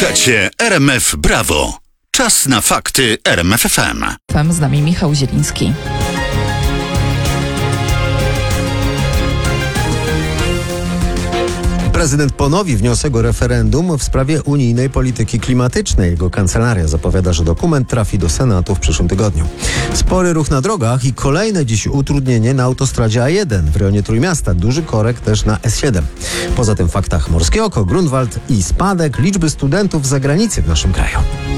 Słuchacie RMF Brawo. Czas na fakty RMF FM. Z nami Michał Zieliński. Prezydent ponowi wniosek o referendum w sprawie unijnej polityki klimatycznej. Jego kancelaria zapowiada, że dokument trafi do Senatu w przyszłym tygodniu. Spory ruch na drogach i kolejne dziś utrudnienie na autostradzie A1 w rejonie Trójmiasta. Duży korek też na S7. Poza tym w faktach Morskie Oko, Grunwald i spadek liczby studentów z zagranicy w naszym kraju.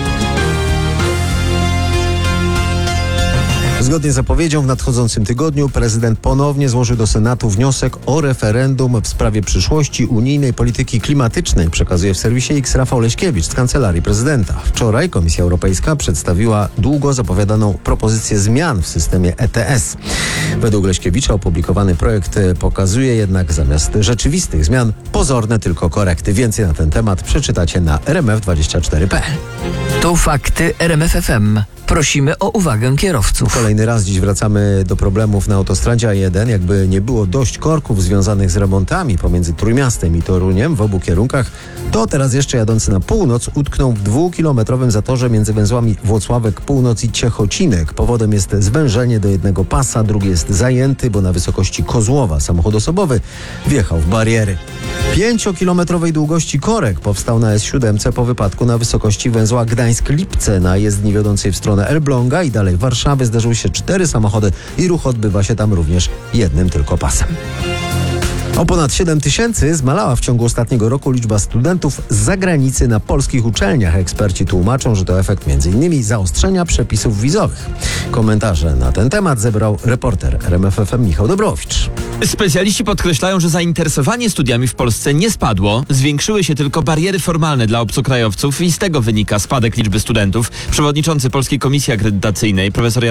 Zgodnie z zapowiedzią w nadchodzącym tygodniu prezydent ponownie złoży do Senatu wniosek o referendum w sprawie przyszłości unijnej polityki klimatycznej, przekazuje w serwisie X Rafał Leśkiewicz z Kancelarii Prezydenta. Wczoraj Komisja Europejska przedstawiła długo zapowiadaną propozycję zmian w systemie ETS. Według Leśkiewicza opublikowany projekt pokazuje jednak zamiast rzeczywistych zmian pozorne tylko korekty. Więcej na ten temat przeczytacie na rmf24.pl. To fakty RMF FM. Prosimy o uwagę kierowców. Kolejny raz dziś wracamy do problemów na autostradzie A1. Jakby nie było dość korków związanych z remontami pomiędzy Trójmiastem i Toruniem w obu kierunkach, to teraz jeszcze jadący na północ utkną w 2-kilometrowym zatorze między węzłami Włocławek Północ i Ciechocinek. Powodem jest zwężenie do jednego pasa, drugi jest zajęty, bo na wysokości Kozłowa samochód osobowy wjechał w bariery. 5-kilometrowej długości korek powstał na S7 po wypadku na wysokości węzła Gdańsk-Lipce. Na jezdni wiodącej w stronę Elbląga i dalej Warszawy zderzyły się 4 samochody i ruch odbywa się tam również jednym tylko pasem. O ponad 7 tysięcy zmalała w ciągu ostatniego roku liczba studentów z zagranicy na polskich uczelniach. Eksperci tłumaczą, że to efekt m.in. zaostrzenia przepisów wizowych. Komentarze na ten temat zebrał reporter RMF FM Michał Dobrowicz. Specjaliści podkreślają, że zainteresowanie studiami w Polsce nie spadło. Zwiększyły się tylko bariery formalne dla obcokrajowców i z tego wynika spadek liczby studentów. Przewodniczący Polskiej Komisji Akredytacyjnej profesor